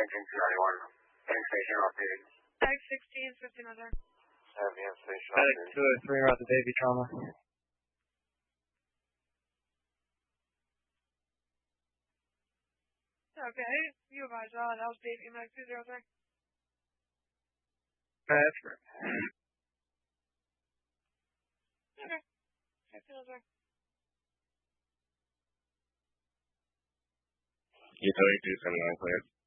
Section 291. Heading station updated. Tag 16, 15 other. Ambient station Medic updated. 203, route to baby trauma. Okay, you advise, that was baby Medic 203. That's correct. Okay. 15 other. Utility 279 clear.